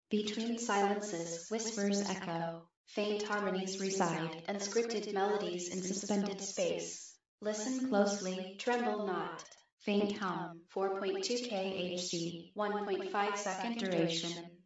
Between silences, whispers echo, faint harmonies reside, unscripted melodies in suspended space. Listen closely, tremble not. Faint hum, 4.2 kHz, 1.5 second duration.